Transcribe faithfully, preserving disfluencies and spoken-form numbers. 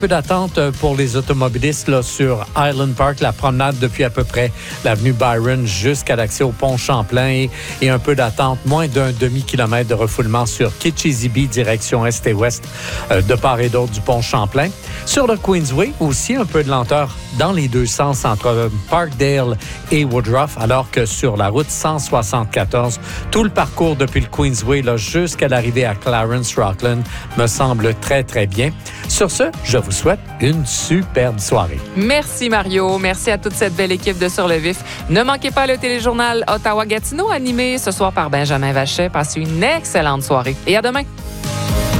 Peu d'attente pour les automobilistes là, sur Island Park, la promenade depuis à peu près l'avenue Byron jusqu'à l'accès au pont Champlain et, et un peu d'attente, moins d'un demi-kilomètre de refoulement sur Kitchissippi, direction est et ouest euh, de part et d'autre du pont Champlain. Sur le Queensway, aussi un peu de lenteur dans les deux sens entre Parkdale et Woodruff, alors que sur la route cent soixante-quatorze, tout le parcours depuis le Queensway là, jusqu'à l'arrivée à Clarence-Rockland me semble très, très bien. Sur ce, je vous souhaite une superbe soirée. Merci Mario, merci à toute cette belle équipe de Sur le Vif. Ne manquez pas le téléjournal Ottawa-Gatineau animé ce soir par Benjamin Vachet. Passez une excellente soirée et à demain.